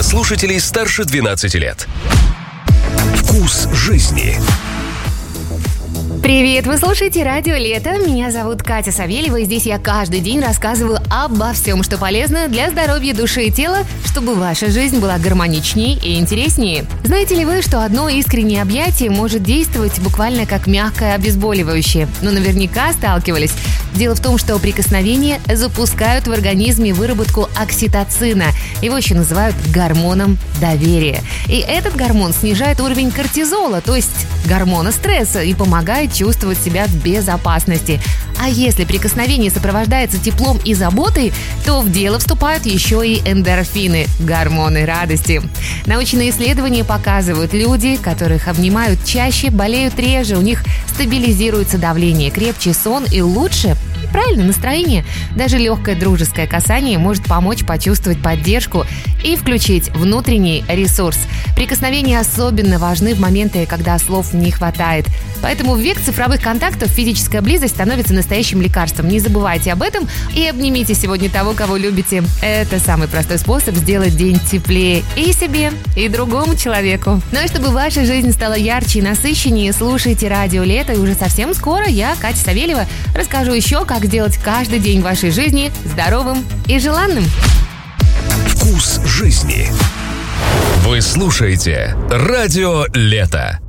слушателей старше 12 лет. Вкус жизни. Привет, вы слушаете «Радио Лето». Меня зовут Катя Савельева, и здесь я каждый день рассказываю обо всем, что полезно для здоровья души и тела, чтобы ваша жизнь была гармоничнее и интереснее. Знаете ли вы, что одно искреннее объятие может действовать буквально как мягкое обезболивающее? Но наверняка сталкивались. Дело в том, что прикосновения запускают в организме выработку окситоцина. Его еще называют гормоном доверия. И этот гормон снижает уровень кортизола, то есть гормона стресса, и помогает чувствовать себя в безопасности. А если прикосновение сопровождается теплом и заботой, то в дело вступают еще и эндорфины – гормоны радости. Научные исследования показывают, люди, которых обнимают чаще, болеют реже, у них стабилизируется давление, крепче сон и лучше правильное настроение. Даже легкое дружеское касание может помочь почувствовать поддержку и включить внутренний ресурс. Прикосновения особенно важны в моменты, когда слов не хватает. Поэтому в век цифровых контактов физическая близость становится настоящим лекарством. Не забывайте об этом и обнимите сегодня того, кого любите. Это самый простой способ сделать день теплее и себе, и другому человеку. Ну и чтобы ваша жизнь стала ярче и насыщеннее, слушайте «Радио Лето», и уже совсем скоро я, Катя Савельева, расскажу еще, как сделать каждый день вашей жизни здоровым и желанным. Вкус жизни. Вы слушаете «Радио Лето».